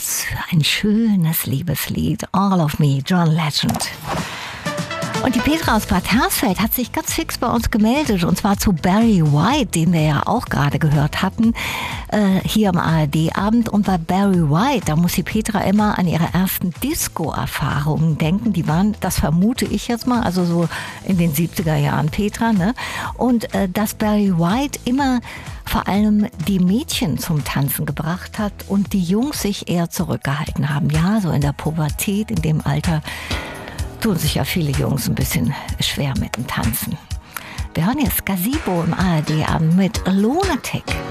was für ein schönes Liebeslied. All of Me, John Legend. Und die Petra aus Bad Hersfeld hat sich ganz fix bei uns gemeldet, und zwar zu Barry White, den wir ja auch gerade gehört hatten, hier am ARD-Abend. Und bei Barry White, da muss die Petra immer an ihre ersten Disco-Erfahrungen denken. Die waren, das vermute ich jetzt mal, also so in den 70er Jahren, Petra, ne? Und dass Barry White immer vor allem die Mädchen zum Tanzen gebracht hat und die Jungs sich eher zurückgehalten haben. Ja, so in der Pubertät, in dem Alter, tun sich ja viele Jungs ein bisschen schwer mit dem Tanzen. Wir hören jetzt Gazebo im ARD-Abend mit Lunatic.